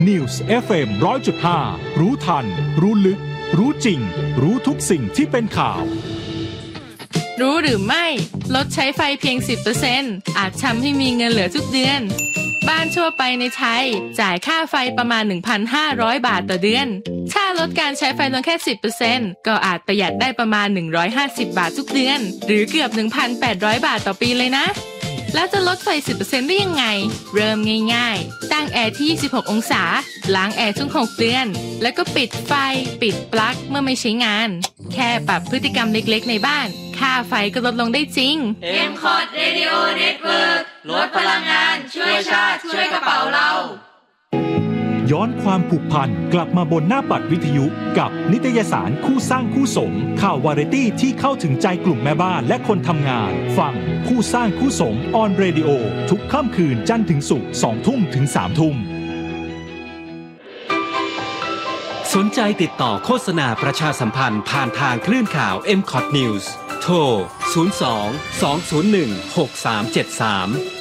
News FM 100.5 รู้ทันรู้ลึกรู้จริงรู้ทุกสิ่งที่เป็นข่าวรู้หรือไม่ลดใช้ไฟเพียง 10% อาจทำให้มีเงินเหลือทุกเดือนบ้านทั่วไปในไทยจ่ายค่าไฟประมาณ 1,500 บาทต่อเดือนถ้าลดการใช้ไฟลงแค่ 10% ก็อาจประหยัดได้ประมาณ150 บาททุกเดือนหรือเกือบ 1,800 บาทต่อปีเลยนะแล้วจะลดไฟ 10% ได้ยังไงเริ่มง่ายๆตั้งแอร์ที่26องศาล้างแอร์ทุก6เดือนแล้วก็ปิดไฟปิดปลั๊กเมื่อไม่ใช้งานแค่ปรับพฤติกรรมเล็กๆในบ้านค่าไฟก็ลดลงได้จริง M-Cod Radio Network ลดพลังงานช่วยชาติช่วยกระเป๋าเราย้อนความผูกพันกลับมาบนหน้าปัดวิทยุกับนิตยสารคู่สร้างคู่สมข่าววาไรตี้ที่เข้าถึงใจกลุ่มแม่บ้านและคนทำงานฟังคู่สร้างคู่สมออนเรดิโอทุกค่ำคืนจันทร์ถึงศุกร์ 20:00 ถึง 3:00 สนใจติดต่อโฆษณาประชาสัมพันธ์ผ่านทางคลื่นข่าว M-Cod News โทร 02-201-6373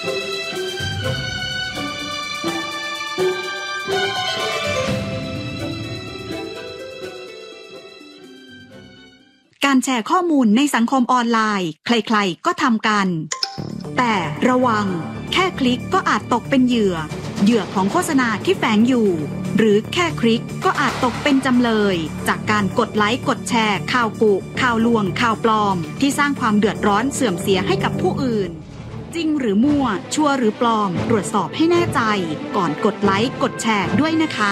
การแชร์ข้อมูลในสังคมออนไลน์ใครๆก็ทำกันแต่ระวังแค่คลิกก็อาจตกเป็นเหยื่อของโฆษณาที่แฝงอยู่หรือแค่คลิกก็อาจตกเป็นจำเลยจากการกดไลค์กดแชร์ข่าวกุข่าวลวงข่าวปลอมที่สร้างความเดือดร้อนเสื่อมเสียให้กับผู้อื่นจริงหรือมั่วชัวร์หรือปลอมตรวจสอบให้แน่ใจก่อนกดไลค์กดแชร์ด้วยนะคะ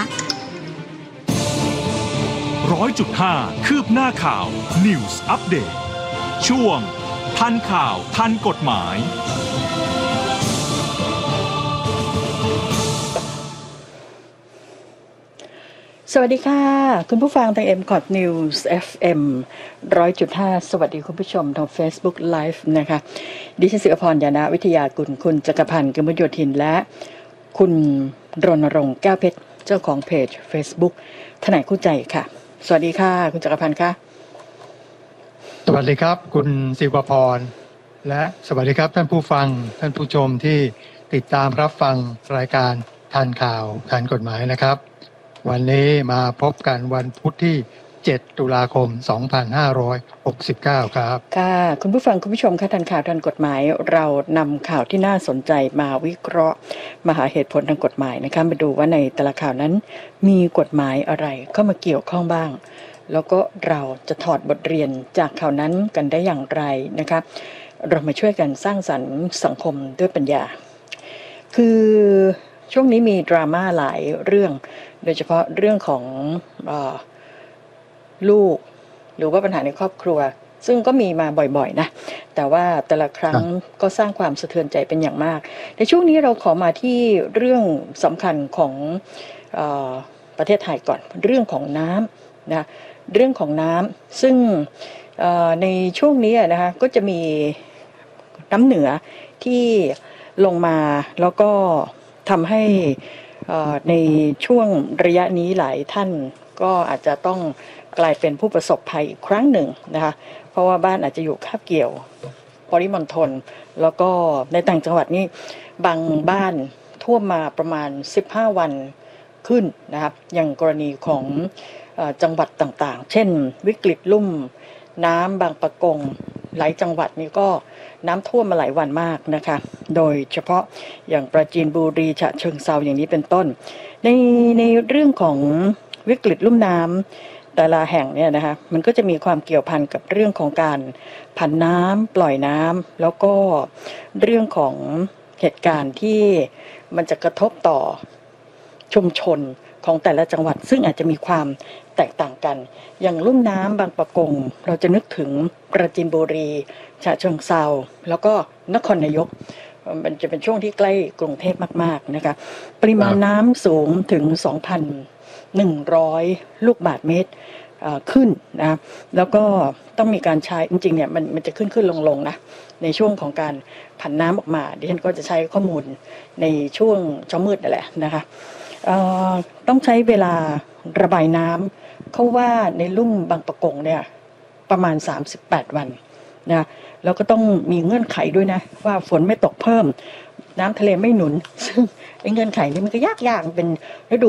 100.5 คืบหน้าข่าว News Update ช่วงทันข่าวทันกฎหมายสวัสดีค่ะคุณผู้ฟังทาง M-Cod News FM 100.5 สวัสดีคุณผู้ชมทาง Facebook Live นะคะดิฉันศิวพร ยานะวิทยากุลคุณจักรพันธ์ กมลโยธินและคุณรณรงค์แก้วเพชรเจ้าของเพจ Facebook ทนายคู่ใจค่ะสวัสดีค่ะคุณจักรพันธ์ค่ะสวัสดีครับคุณศิวพรและสวัสดีครับท่านผู้ฟังท่านผู้ชมที่ติดตามรับฟังรายการทันข่าวทันกฎหมายนะครับวันนี้มาพบกันวันพุธที่7ตุลาคม2569ครับค่ะคุณผู้ฟังคุณผู้ชมค่ะทันข่าวทันกฎหมายเรานำข่าวที่น่าสนใจมาวิเคราะห์มาหาเหตุผลทางกฎหมายนะคะมาดูว่าในแต่ละข่าวนั้นมีกฎหมายอะไรเข้ามาเกี่ยวข้องบ้างแล้วก็เราจะถอดบทเรียนจากข่าวนั้นกันได้อย่างไรนะคะเรามาช่วยกันสร้างสรรค์สังคมด้วยปัญญาคือช่วงนี้มีดราม่าหลายเรื่องโดยเฉพาะเรื่องของลูกหรือว่าปัญหาในครอบครัวซึ่งก็มีมาบ่อยๆนะแต่ว่าแต่ละครั้งก็สร้างความสะเทือนใจเป็นอย่างมากในช่วงนี้เราขอมาที่เรื่องสำคัญของประเทศไทยก่อนเรื่องของน้ำนะเรื่องของน้ำซึ่งในช่วงนี้นะคะก็จะมีน้ำเหนือที่ลงมาแล้วก็ทำให้ในช่วงระยะนี้หลายท่านก็อาจจะต้องกลายเป็นผู้ประสบภัยอีกครั้งหนึ่งนะคะเพราะว่าบ้านอาจจะอยู่คาบเกี่ยวปริมณฑลแล้วก็ในต่างจังหวัดนี่บางบ้านท่วมมาประมาณ15วันขึ้นนะครับอย่างกรณีของจังหวัดต่างๆเช่นวิกฤตลุ่มน้ำบางปะกงหลายจังหวัดนี่ก็น้ำท่วมมาหลายวันมากนะคะโดยเฉพาะอย่างปราจีนบุรีฉะเชิงเทราอย่างนี้เป็นต้นในเรื่องของวิกฤตลุ่มน้ำแต่ละแห่งเนี่ยนะคะมันก็จะมีความเกี่ยวพันกับเรื่องของการผันน้ำปล่อยน้ำแล้วก็เรื่องของเหตุการณ์ที่มันจะกระทบต่อชุมชนของแต่ละจังหวัดซึ่งอาจจะมีความแตกต่างกันอย่างลุ่มน้ำบางปะกงเราจะนึกถึงปราจีนบุรีฉะเชิงเทราแล้วก็นครนายกมันจะเป็นช่วงที่ใกล้กรุงเทพมากๆนะคะปริมาณน้ำสูงถึง 2,100 ลูกบาศก์เมตรขึ้นนะแล้วก็ต้องมีการใช้จริงๆเนี่ยมันจะขึ้นลงนะในช่วงของการผันน้ำออกมาดิฉันก็จะใช้ข้อมูลในช่วงเช้ามืดนั่นแหละนะคะต้องใช้เวลาระบายน้ำเขาว่าในลุ่มบางปะกงเนี่ยประมาณ38วันนะแล้วก็ต้องมีเงื่อนไขด้วยนะว่าฝนไม่ตกเพิ่มน้ำทะเลไม่หนุนซึ่งเงื่อนไขนี้มันก็ยากเป็นฤดู